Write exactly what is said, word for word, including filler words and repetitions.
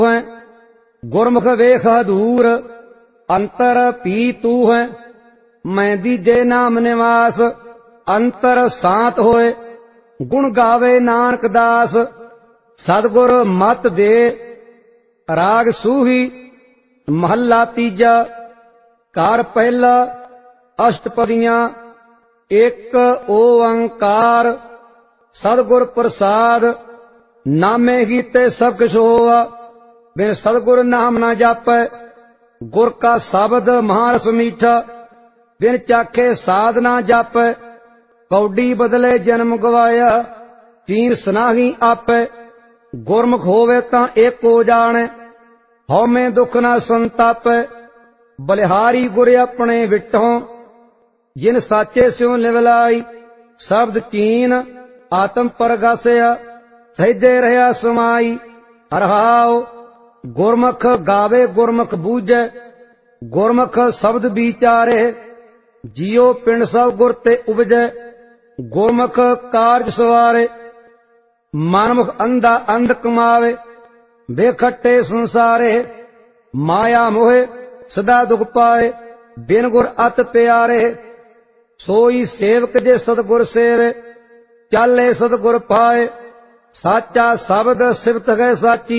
है। गुरमुख वेख हदूर अंतर पी तू है। मैं दीजे नाम निवास अंतर सांत होए। गुण गावे नानक दास सतगुर मत दे। राग सूही महला तीजा। कार पहला अष्टपदियां एक ओंकार। सतगुर प्रसाद नामे कीते सब किश होआ। बिन सतगुर नाम ना जापै। गुर का शब्द महारस मीठा। बिन चाखे साध ना जापै। कौडी बदले जन्म गवाया। तीन सनाही आपै। गुरमुख होवे तां एको जाने। हौमे दुख ना संतापै। बलिहारी गुर अपने विटों। जिन साचे स्यों लिवलाई। शब्द चीन आत्म परगासिया। सहिदे रहा समाई। हरहाओ गुरमुख गावे गुरमुख बूझे। गुरमुख शब्द विचारे। जियो पिंड सब गुर ते उपजे। गुरमुख कारज सवारे। मनमुख अंधा अंध कमावे। बेखट्टे संसारे। माया मोहे सदा दुख पाए। बिन गुर अत प्यारे। सोई सेवक जे सतगुर सेवे। चाले सतगुर पाए। साचा शब्द सिफत है साची।